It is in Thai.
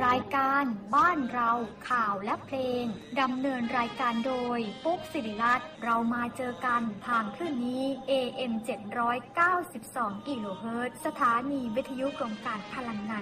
รายการบ้านเราข่าวและเพลงดำเนินรายการโดยปุ๊กศิริรัตน์เรามาเจอกันทางคลื่นนี้ AM 792 กิโลเฮิรตซ์สถานีวิทยุกรมการพลังงาน